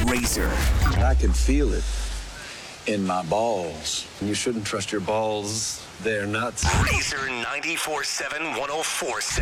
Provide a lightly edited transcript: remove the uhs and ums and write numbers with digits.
Razor. I can feel it in my balls. You shouldn't trust your balls. They're nuts. Razor 94.7, 104.7.